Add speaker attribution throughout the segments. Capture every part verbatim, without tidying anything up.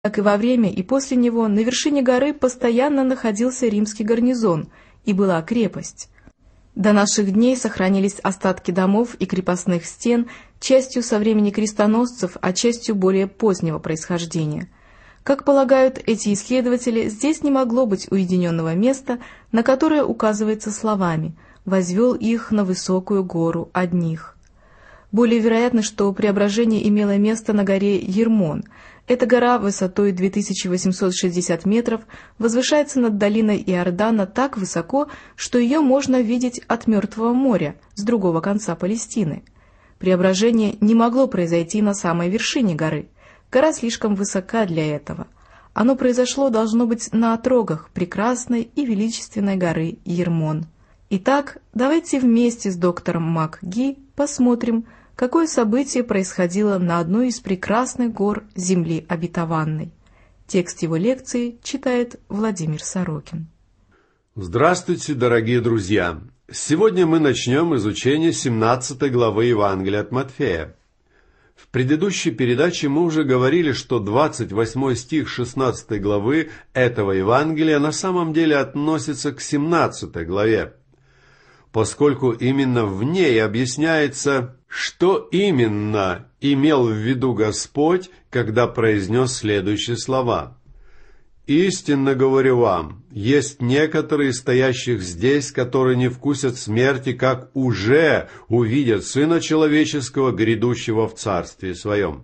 Speaker 1: как и во время и после него, на вершине горы постоянно находился римский гарнизон и была крепость. До наших дней сохранились остатки домов и крепостных стен, частью со времени крестоносцев, а частью более позднего происхождения. Как полагают эти исследователи, здесь не могло быть уединенного места, на которое указывается словами «возвел их на высокую гору одних». Более вероятно, что преображение имело место на горе Ермон. Эта гора высотой две тысячи восемьсот шестьдесят метров возвышается над долиной Иордана так высоко, что ее можно видеть от Мертвого моря, с другого конца Палестины. Преображение не могло произойти на самой вершине горы. Гора слишком высока для этого. Оно произошло, должно быть, на отрогах прекрасной и величественной горы Ермон. Итак, давайте вместе с доктором МакГи посмотрим, какое событие происходило на одной из прекрасных гор земли обетованной. Текст его лекции читает Владимир Сорокин.
Speaker 2: Здравствуйте, дорогие друзья! Сегодня мы начнем изучение семнадцатой главы Евангелия от Матфея. В предыдущей передаче мы уже говорили, что двадцать восьмой стих шестнадцатой главы этого Евангелия на самом деле относится к семнадцатой главе, поскольку именно в ней объясняется, что именно имел в виду Господь, когда произнес следующие слова. «Истинно говорю вам, есть некоторые стоящих здесь, которые не вкусят смерти, как уже увидят Сына Человеческого, грядущего в Царстве Своем».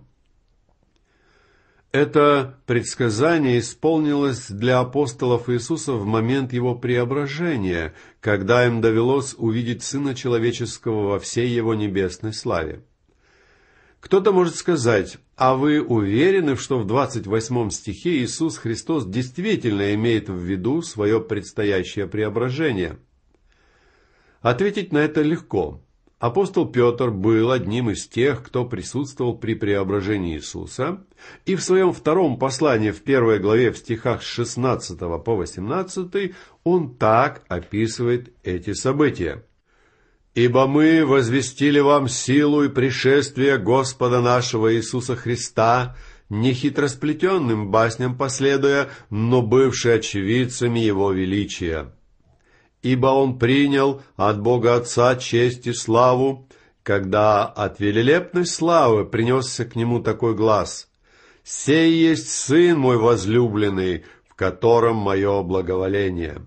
Speaker 2: Это предсказание исполнилось для апостолов Иисуса в момент Его преображения, когда им довелось увидеть Сына Человеческого во всей Его небесной славе. Кто-то может сказать, а вы уверены, что в двадцать восьмом стихе Иисус Христос действительно имеет в виду свое предстоящее преображение? Ответить на это легко. Апостол Петр был одним из тех, кто присутствовал при преображении Иисуса, и в своем втором послании в первой главе в стихах с шестнадцатого по восемнадцатый он так описывает эти события. «Ибо мы возвестили вам силу и пришествие Господа нашего Иисуса Христа, не хитросплетенным басням последуя, но бывши очевидцами Его величия. Ибо Он принял от Бога Отца честь и славу, когда от велелепной славы принесся к Нему такой глас: «Сей есть Сын мой возлюбленный, в котором мое благоволение».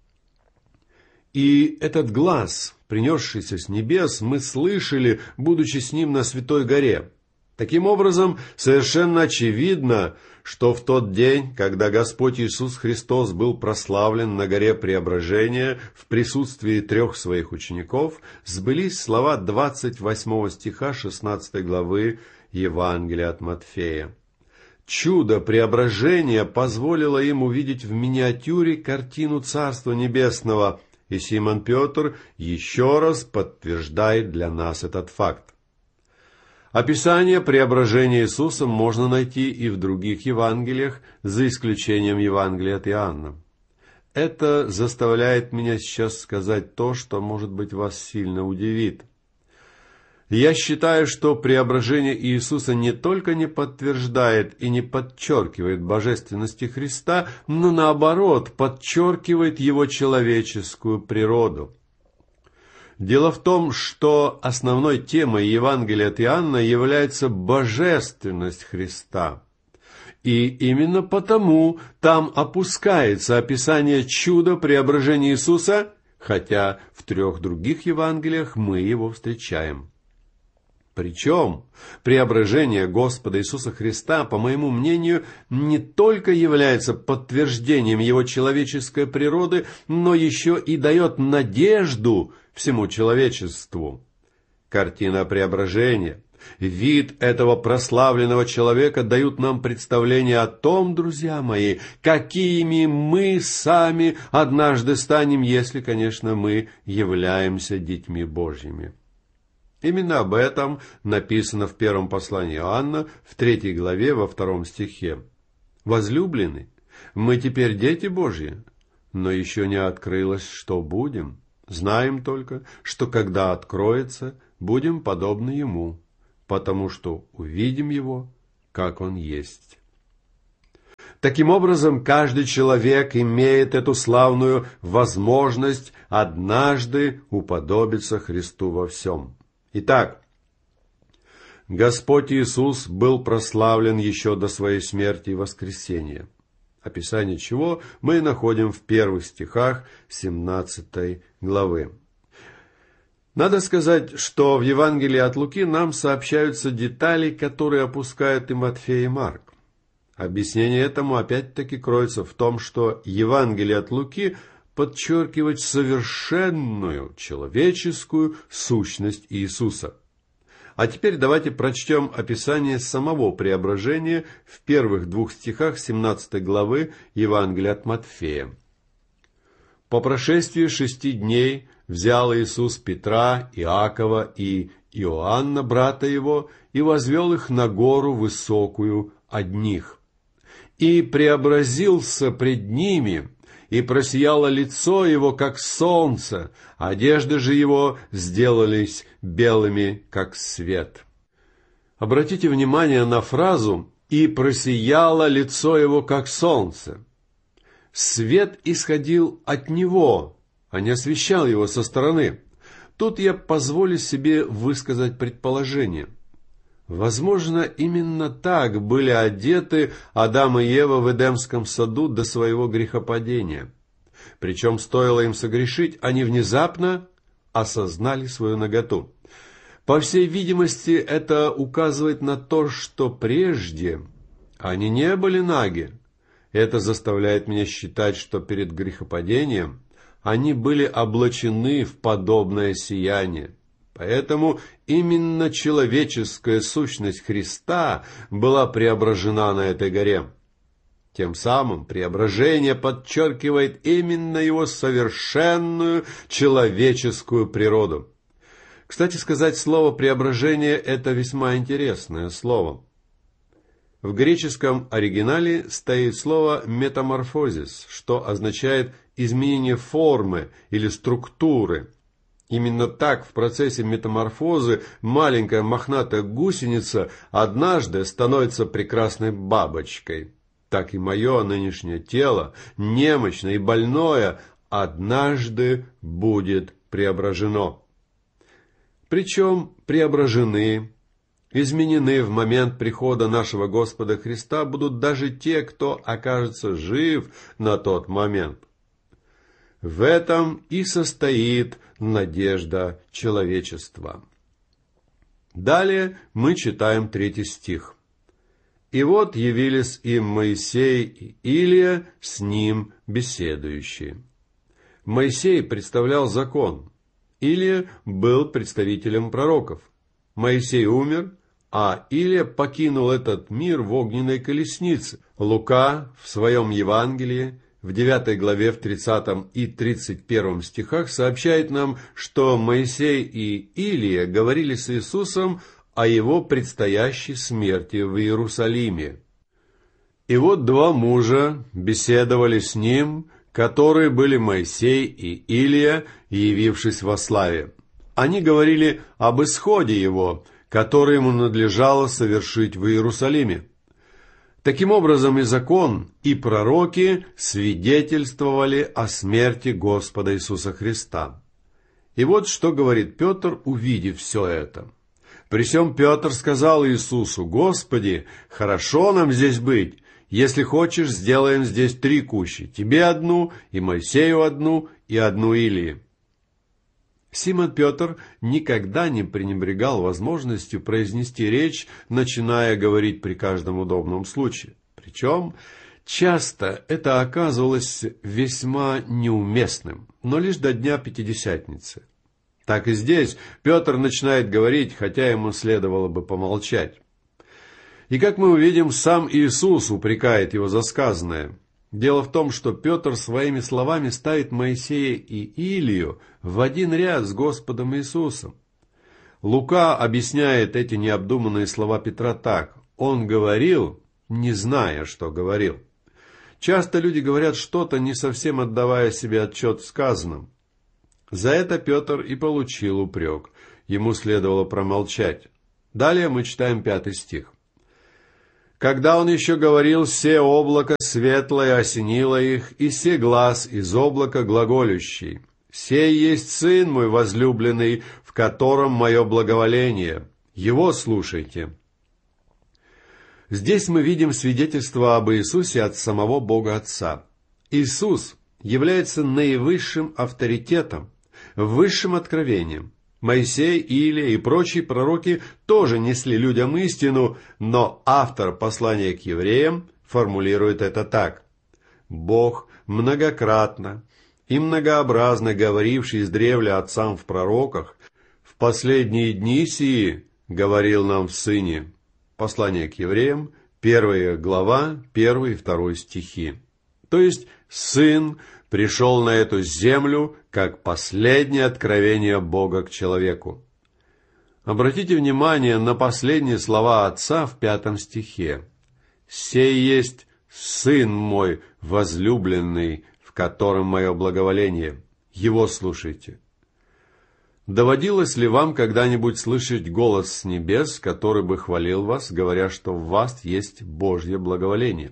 Speaker 2: И этот глас, принесшийся с небес, мы слышали, будучи с Ним на Святой горе. Таким образом, совершенно очевидно, что в тот день, когда Господь Иисус Христос был прославлен на горе Преображения в присутствии трех своих учеников, сбылись слова двадцать восьмого стиха шестнадцатой главы Евангелия от Матфея. Чудо преображения позволило им увидеть в миниатюре картину Царства Небесного, и Симон Петр еще раз подтверждает для нас этот факт. Описание преображения Иисуса можно найти и в других Евангелиях, за исключением Евангелия от Иоанна. Это заставляет меня сейчас сказать то, что, может быть, вас сильно удивит. Я считаю, что преображение Иисуса не только не подтверждает и не подчеркивает божественности Христа, но наоборот подчеркивает Его человеческую природу. Дело в том, что основной темой Евангелия от Иоанна является божественность Христа. И именно потому там опускается описание чуда преображения Иисуса, хотя в трех других Евангелиях мы его встречаем. Причем преображение Господа Иисуса Христа, по моему мнению, не только является подтверждением Его человеческой природы, но еще и дает надежду всему человечеству. Картина преображения, вид этого прославленного человека дают нам представление о том, друзья мои, какими мы сами однажды станем, если, конечно, мы являемся детьми Божьими. Именно об этом написано в первом послании Иоанна, в третьей главе, во втором стихе. «Возлюбленный, мы теперь дети Божьи, но еще не открылось, что будем. Знаем только, что когда откроется, будем подобны Ему, потому что увидим Его, как Он есть». Таким образом, каждый человек имеет эту славную возможность однажды уподобиться Христу во всем. Итак, Господь Иисус был прославлен еще до своей смерти и воскресения, описание чего мы находим в первых стихах семнадцатой главы. Надо сказать, что в Евангелии от Луки нам сообщаются детали, которые опускают и Матфей, и Марк. Объяснение этому опять-таки кроется в том, что Евангелие от Луки подчеркивает совершенную человеческую сущность Иисуса. А теперь давайте прочтем описание самого преображения в первых двух стихах семнадцатой главы Евангелия от Матфея. «По прошествии шести дней взял Иисус Петра, Иакова и Иоанна, брата его, и возвел их на гору высокую одних. И преобразился пред ними, и просияло лицо его, как солнце, одежды же его сделались белыми, как свет». Обратите внимание на фразу «и просияло лицо его, как солнце». Свет исходил от него, а не освещал его со стороны. Тут я позволю себе высказать предположение. Возможно, именно так были одеты Адам и Ева в Эдемском саду до своего грехопадения. Причем, стоило им согрешить, они внезапно осознали свою наготу. По всей видимости, это указывает на то, что прежде они не были наги. Это заставляет меня считать, что перед грехопадением они были облачены в подобное сияние. Поэтому именно человеческая сущность Христа была преображена на этой горе. Тем самым преображение подчеркивает именно его совершенную человеческую природу. Кстати сказать, слово «преображение» — это весьма интересное слово. В греческом оригинале стоит слово «метаморфозис», что означает изменение формы или структуры. Именно так в процессе метаморфозы маленькая мохнатая гусеница однажды становится прекрасной бабочкой. Так и мое нынешнее тело, немощное и больное, однажды будет преображено. Причем преображены, изменены в момент прихода нашего Господа Христа будут даже те, кто окажется жив на тот момент. В этом и состоит надежда человечества. Далее мы читаем третий стих. «И вот явились им Моисей и Илия, с ним беседующие». Моисей представлял закон. Илия был представителем пророков. Моисей умер, а Илия покинул этот мир в огненной колеснице. Лука в своем Евангелии в девятой главе в тридцатом и тридцать первом стихах сообщает нам, что Моисей и Илия говорили с Иисусом о его предстоящей смерти в Иерусалиме. И вот два мужа беседовали с ним, которые были Моисей и Илия, явившись во славе. Они говорили об исходе его, который ему надлежало совершить в Иерусалиме. Таким образом, и закон, и пророки свидетельствовали о смерти Господа Иисуса Христа. И вот что говорит Петр, увидев все это. «При сем Петр сказал Иисусу: Господи, хорошо нам здесь быть. Если хочешь, сделаем здесь три кущи, тебе одну, и Моисею одну, и одну Илии». Симон Петр никогда не пренебрегал возможностью произнести речь, начиная говорить при каждом удобном случае. Причем часто это оказывалось весьма неуместным, но лишь до Дня Пятидесятницы. Так и здесь Петр начинает говорить, хотя ему следовало бы помолчать. И, как мы увидим, сам Иисус упрекает его за сказанное. Дело в том, что Петр своими словами ставит Моисея и Илию в один ряд с Господом Иисусом. Лука объясняет эти необдуманные слова Петра так: он говорил, не зная, что говорил. Часто люди говорят что-то, не совсем отдавая себе отчет в сказанном. За это Петр и получил упрек. Ему следовало промолчать. Далее мы читаем пятый стих. Когда он еще говорил, се облако светлое осенило их, и се глас из облака глаголющий. Сей есть Сын мой возлюбленный, в котором мое благоволение. Его слушайте». Здесь мы видим свидетельство об Иисусе от самого Бога Отца. Иисус является наивысшим авторитетом, высшим откровением. Моисей, Илия и прочие пророки тоже несли людям истину, но автор послания к евреям формулирует это так: «Бог многократно и многообразно говоривший издревле отцам в пророках, в последние дни сии говорил нам в Сыне». Послание к евреям, первая глава, первый и второй стихи. То есть Сын пришел на эту землю как последнее откровение Бога к человеку. Обратите внимание на последние слова Отца в пятом стихе. «Сей есть Сын мой возлюбленный, в котором мое благоволение. Его слушайте». Доводилось ли вам когда-нибудь слышать голос с небес, который бы хвалил вас, говоря, что в вас есть Божье благоволение?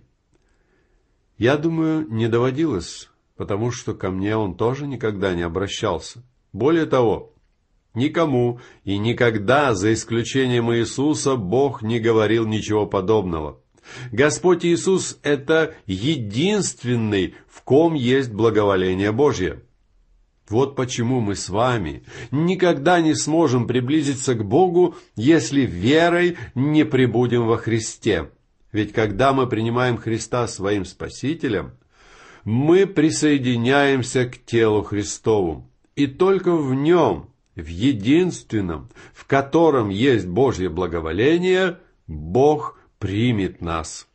Speaker 2: Я думаю, не доводилось, потому что ко мне он тоже никогда не обращался. Более того, никому и никогда, за исключением Иисуса, Бог не говорил ничего подобного. Господь Иисус – это единственный, в ком есть благоволение Божье. Вот почему мы с вами никогда не сможем приблизиться к Богу, если верой не пребудем во Христе. Ведь когда мы принимаем Христа своим Спасителем, мы присоединяемся к телу Христову. И только в нем, в единственном, в котором есть Божье благоволение, Бог примет нас.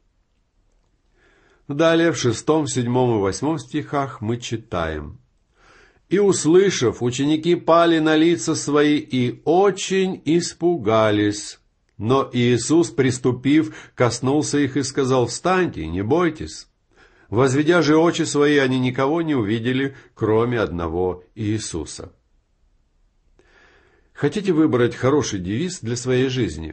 Speaker 2: Далее в шестом, седьмом и восьмом стихах мы читаем: «И, услышав, ученики пали на лица свои и очень испугались. Но Иисус, приступив, коснулся их и сказал: встаньте, не бойтесь. Возведя же очи свои, они никого не увидели, кроме одного Иисуса». Хотите выбрать хороший девиз для своей жизни?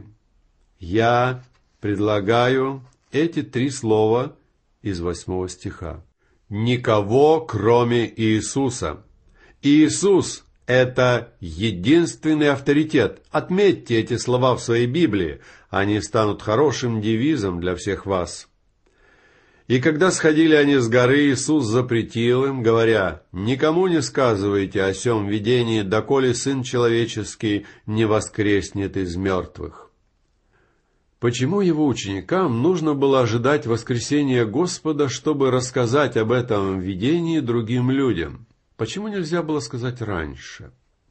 Speaker 2: Я предлагаю эти три слова из восьмого стиха. Никого, кроме Иисуса. Иисус – это единственный авторитет. Отметьте эти слова в своей Библии. Они станут хорошим девизом для всех вас. «И когда сходили они с горы, Иисус запретил им, говоря: никому не сказывайте о сем видении, доколе Сын Человеческий не воскреснет из мертвых». Почему его ученикам нужно было ожидать воскресения Господа, чтобы рассказать об этом видении другим людям? Почему нельзя было сказать раньше?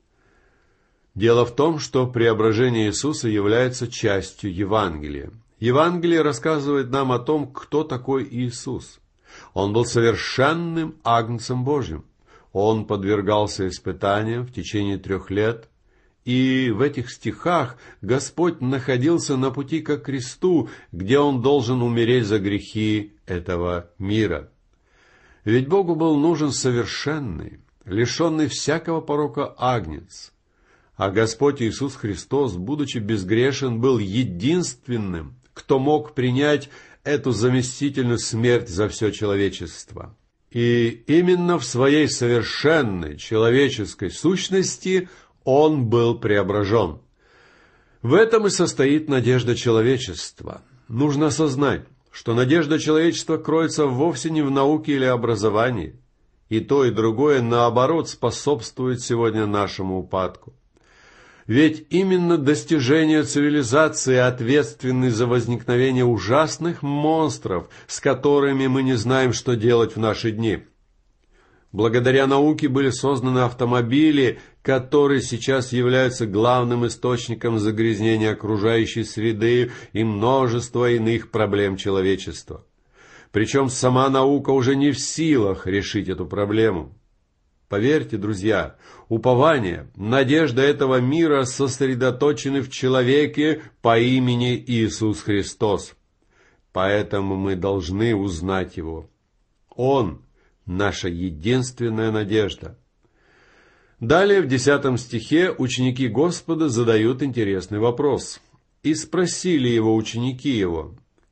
Speaker 2: Дело в том, что преображение Иисуса является частью Евангелия. Евангелие рассказывает нам о том, кто такой Иисус. Он был совершенным агнцем Божьим. Он подвергался испытаниям в течение трех лет. И в этих стихах Господь находился на пути ко кресту, где Он должен умереть за грехи этого мира. Ведь Богу был нужен совершенный, лишенный всякого порока агнец. А Господь Иисус Христос, будучи безгрешен, был единственным, кто мог принять эту заместительную смерть за все человечество. И именно в своей совершенной человеческой сущности Он был преображен. В этом и состоит надежда человечества. Нужно осознать, что надежда человечества кроется вовсе не в науке или образовании. И то, и другое, наоборот, способствует сегодня нашему упадку. Ведь именно достижения цивилизации ответственны за возникновение ужасных монстров, с которыми мы не знаем, что делать в наши дни. Благодаря науке были созданы автомобили, которые сейчас являются главным источником загрязнения окружающей среды и множества иных проблем человечества. Причем сама наука уже не в силах решить эту проблему. Поверьте, друзья, упование, надежда этого мира сосредоточены в человеке по имени Иисус Христос. Поэтому мы должны узнать Его. Он – наша единственная надежда. Далее в десятом стихе ученики Господа задают интересный вопрос. «И спросили Его ученики Его: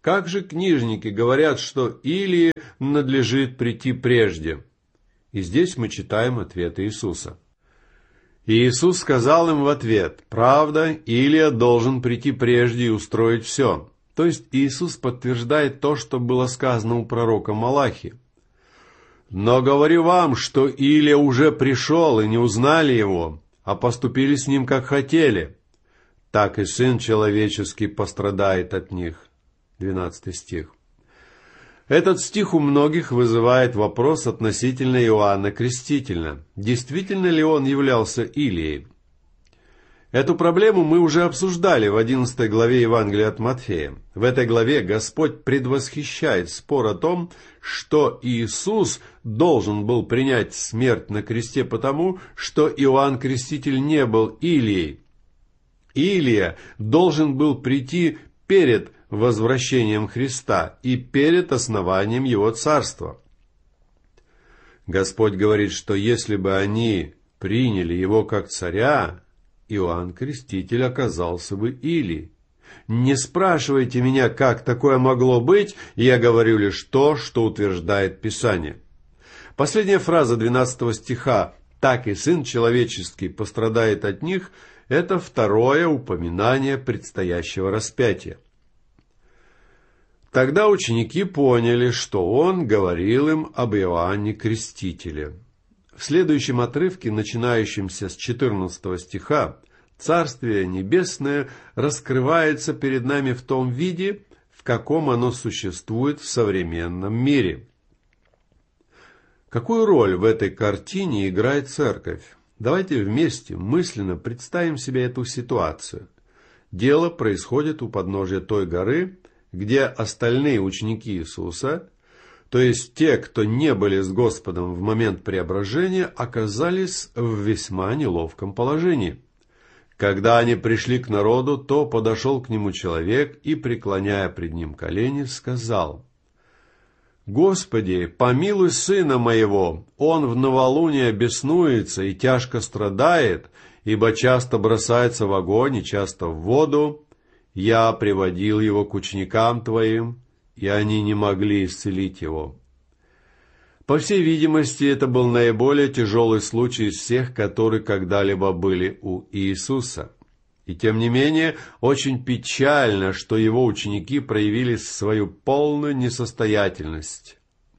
Speaker 2: Как же книжники говорят, что Илии надлежит прийти прежде? И здесь мы читаем ответ Иисуса. И Иисус сказал им в ответ: правда, Илия должен прийти прежде и устроить все. То есть Иисус подтверждает то, что было сказано у пророка Малахи. Но говорю вам, что Илия уже пришел, и не узнали его, а поступили с ним, как хотели. Так и Сын Человеческий пострадает от них. двенадцатый стих. Этот стих у многих вызывает вопрос относительно Иоанна Крестителя. Действительно ли он являлся Илией? Эту проблему мы уже обсуждали в одиннадцатой главе Евангелия от Матфея. В этой главе Господь предвосхищает спор о том, что Иисус должен был принять смерть на кресте потому, что Иоанн Креститель не был Илией. Илия должен был прийти перед возвращением Христа и перед основанием Его Царства. Господь говорит, что если бы они приняли Его как царя, Иоанн Креститель оказался бы Илией. Не спрашивайте меня, как такое могло быть, я говорю лишь то, что утверждает Писание. Последняя фраза двенадцатого стиха «Так и Сын Человеческий пострадает от них» — это второе упоминание предстоящего распятия. Тогда ученики поняли, что он говорил им об Иоанне Крестителе. В следующем отрывке, начинающемся с четырнадцатого стиха, Царствие Небесное раскрывается перед нами в том виде, в каком оно существует в современном мире. Какую роль в этой картине играет церковь? Давайте вместе мысленно представим себе эту ситуацию. Дело происходит у подножия той горы, где остальные ученики Иисуса, то есть те, кто не были с Господом в момент преображения, оказались в весьма неловком положении. Когда они пришли к народу, то подошел к нему человек и, преклоняя пред ним колени, сказал: «Господи, помилуй сына моего, он в новолуние беснуется и тяжко страдает, ибо часто бросается в огонь и часто в воду. Я приводил его к ученикам твоим, и они не могли исцелить его». По всей видимости, это был наиболее тяжелый случай из всех, которые когда-либо были у Иисуса. И тем не менее, очень печально, что его ученики проявили свою полную несостоятельность.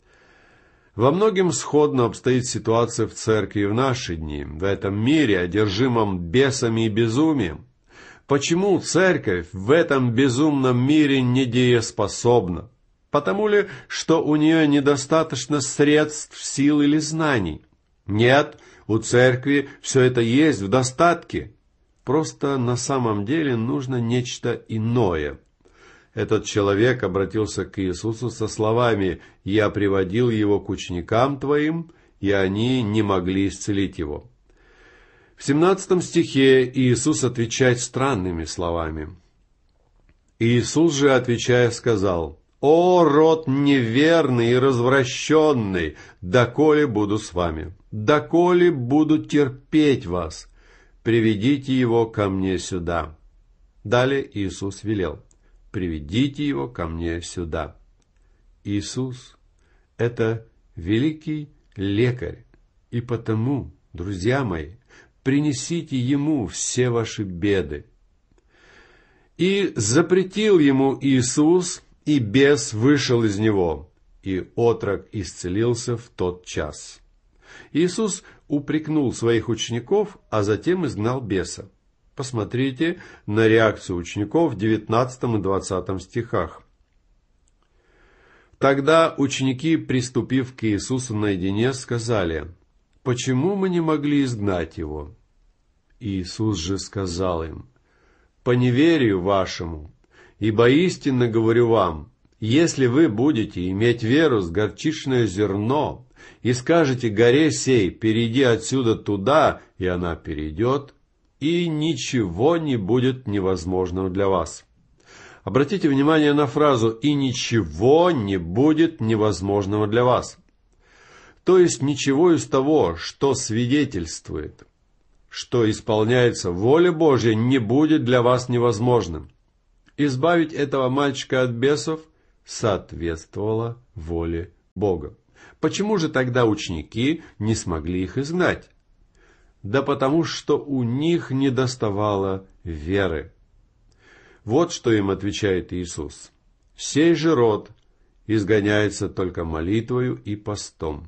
Speaker 2: Во многом сходно обстоит ситуация в церкви в наши дни, в этом мире, одержимом бесами и безумием. Почему церковь в этом безумном мире недееспособна? Потому ли, что у нее недостаточно средств, сил или знаний? Нет, у церкви все это есть в достатке. Просто на самом деле нужно нечто иное. Этот человек обратился к Иисусу со словами: «Я приводил его к ученикам твоим, и они не могли исцелить его». В семнадцатом стихе Иисус отвечает странными словами. Иисус же, отвечая, сказал: «О, род неверный и развращенный, доколе буду с вами, доколе буду терпеть вас, приведите его ко мне сюда». Далее Иисус велел: «Приведите его ко мне сюда». Иисус – это великий лекарь, и потому, друзья мои, принесите ему все ваши беды. И запретил ему Иисус, и бес вышел из него, и отрок исцелился в тот час. Иисус упрекнул своих учеников, а затем изгнал беса. Посмотрите на реакцию учеников в девятнадцатом и двадцатом стихах. Тогда ученики, приступив к Иисусу наедине, сказали: «Почему мы не могли изгнать его?» Иисус же сказал им: «По неверию вашему, ибо истинно говорю вам, если вы будете иметь веру с горчичное зерно и скажете горе сей: перейди отсюда туда, и она перейдет, и ничего не будет невозможного для вас». Обратите внимание на фразу «и ничего не будет невозможного для вас». То есть ничего из того, что свидетельствует, что исполняется воля Божья, не будет для вас невозможным. Избавить этого мальчика от бесов соответствовала воле Бога. Почему же тогда ученики не смогли их изгнать? Да потому что у них недоставало веры. Вот что им отвечает Иисус. «Сей же род изгоняется только молитвою и постом».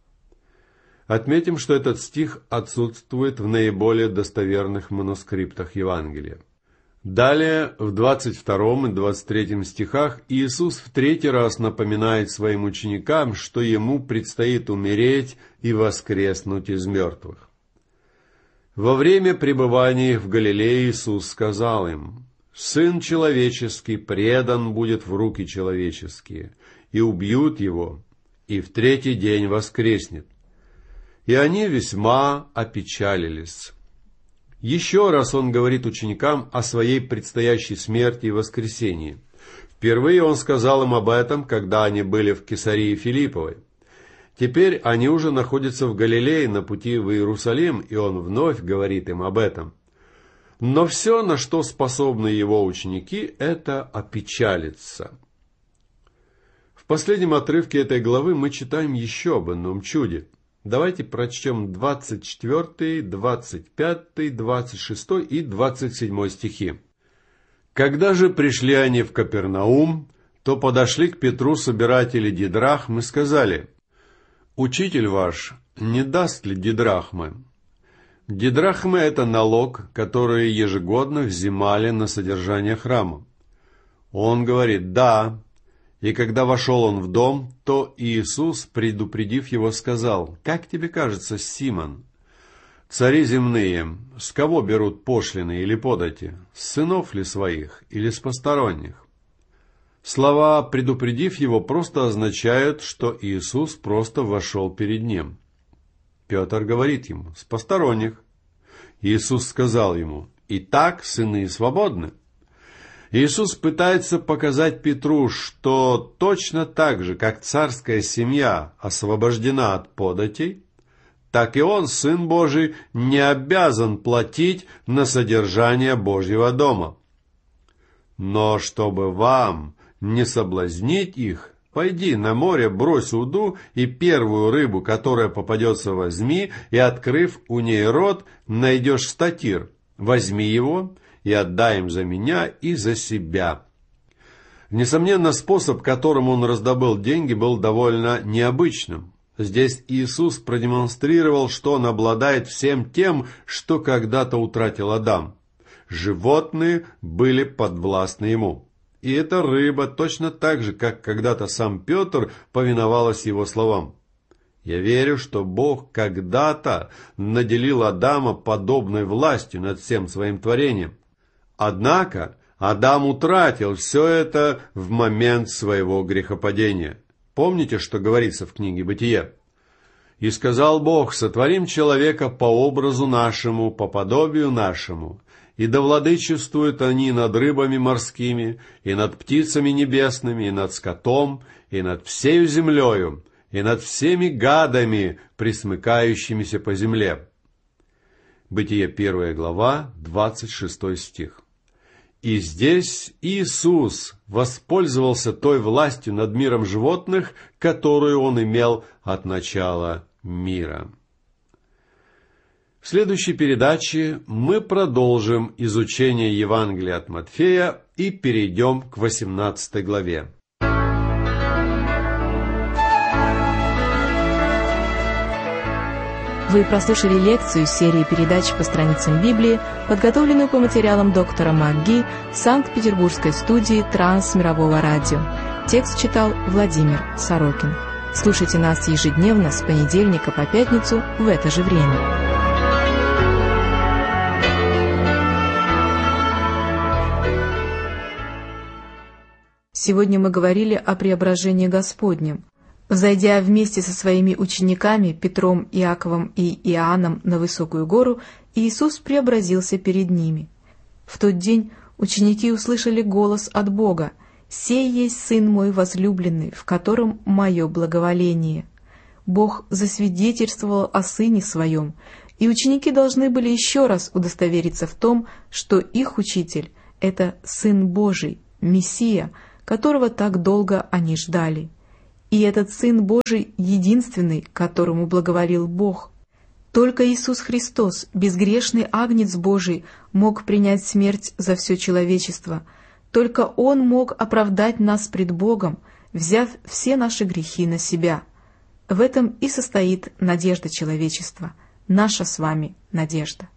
Speaker 2: Отметим, что этот стих отсутствует в наиболее достоверных манускриптах Евангелия. Далее, в двадцать втором и двадцать третьем стихах, Иисус в третий раз напоминает своим ученикам, что Ему предстоит умереть и воскреснуть из мертвых. Во время пребывания их в Галилее Иисус сказал им: «Сын человеческий предан будет в руки человеческие, и убьют Его, и в третий день воскреснет». И они весьма опечалились. Еще раз Он говорит ученикам о своей предстоящей смерти и воскресении. Впервые Он сказал им об этом, когда они были в Кесарии Филипповой. Теперь они уже находятся в Галилее на пути в Иерусалим, и Он вновь говорит им об этом. Но все, на что способны Его ученики, это опечалиться. В последнем отрывке этой главы мы читаем еще об одном чуде. Давайте прочтем двадцать четвёртый, двадцать пятый, двадцать шестой и двадцать седьмой стихи. «Когда же пришли они в Капернаум, то подошли к Петру собиратели дидрахм и сказали: «Учитель ваш не даст ли дидрахмы?» Дидрахмы – это налог, который ежегодно взимали на содержание храма. Он говорит «да». И когда вошел он в дом, то Иисус, предупредив его, сказал: «Как тебе кажется, Симон, цари земные, с кого берут пошлины или подати? С сынов ли своих или с посторонних?» Слова «предупредив его» просто означают, что Иисус просто вошел перед ним. Петр говорит ему: «С посторонних». Иисус сказал ему: «Итак, сыны свободны». Иисус пытается показать Петру, что точно так же, как царская семья освобождена от податей, так и он, Сын Божий, не обязан платить на содержание Божьего дома. Но чтобы вам не соблазнить их, пойди на море, брось уду, и первую рыбу, которая попадется, возьми, и, открыв у ней рот, найдешь статир. Возьми его и отдай им за меня и за себя». Несомненно, способ, которым он раздобыл деньги, был довольно необычным. Здесь Иисус продемонстрировал, что он обладает всем тем, что когда-то утратил Адам. Животные были подвластны ему. И эта рыба точно так же, как когда-то сам Петр, повиновалась его словам. Я верю, что Бог когда-то наделил Адама подобной властью над всем своим творением. Однако Адам утратил все это в момент своего грехопадения. Помните, что говорится в книге «Бытие»? «И сказал Бог: сотворим человека по образу нашему, по подобию нашему, и да владычествуют они над рыбами морскими, и над птицами небесными, и над скотом, и над всею землею, и над всеми гадами, пресмыкающимися по земле». Бытие первая глава, двадцать шестой стих. И здесь Иисус воспользовался той властью над миром животных, которую Он имел от начала мира. В следующей передаче мы продолжим изучение Евангелия от Матфея и перейдем к восемнадцатой главе.
Speaker 1: Вы прослушали лекцию серии передач по страницам Библии, подготовленную по материалам доктора МакГи Санкт-Петербургской студии Трансмирового радио. Текст читал Владимир Сорокин. Слушайте нас ежедневно с понедельника по пятницу в это же время. Сегодня мы говорили о преображении Господнем. Взойдя вместе со своими учениками Петром, Иаковом и Иоанном на высокую гору, Иисус преобразился перед ними. В тот день ученики услышали голос от Бога: «Сей есть Сын мой возлюбленный, в котором мое благоволение». Бог засвидетельствовал о Сыне Своем, и ученики должны были еще раз удостовериться в том, что их Учитель — это Сын Божий, Мессия, которого так долго они ждали. И этот Сын Божий единственный, которому благоволил Бог. Только Иисус Христос, безгрешный Агнец Божий, мог принять смерть за все человечество. Только Он мог оправдать нас пред Богом, взяв все наши грехи на себя. В этом и состоит надежда человечества, наша с вами надежда.